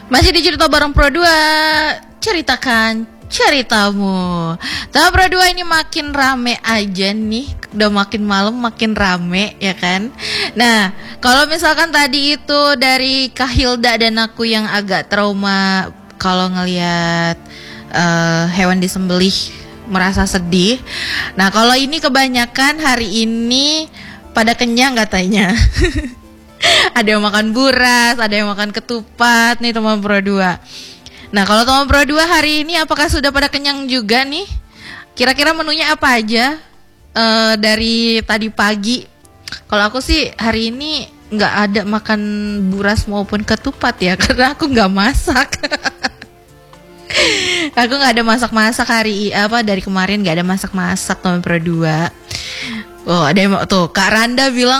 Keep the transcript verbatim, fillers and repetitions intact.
Masih di cerita bareng Pro dua, ceritakan ceritamu. Tahu Pro dua ini makin rame aja nih, udah makin malam makin rame ya kan. Nah, kalau misalkan tadi itu dari Kak Hilda dan aku yang agak trauma kalau ngelihat uh, hewan disembelih, merasa sedih. Nah, kalau ini kebanyakan hari ini pada kenyang katanya. Ada yang makan buras, ada yang makan ketupat nih teman Pro dua. Nah, kalau teman Pro dua hari ini apakah sudah pada kenyang juga nih? Kira-kira menunya apa aja uh, dari tadi pagi? Kalau aku sih hari ini nggak ada makan buras maupun ketupat ya, karena aku nggak masak. Aku nggak ada masak-masak hari apa dari kemarin nggak ada masak-masak teman Pro dua. Oh, ada yang tuh Kak Randa bilang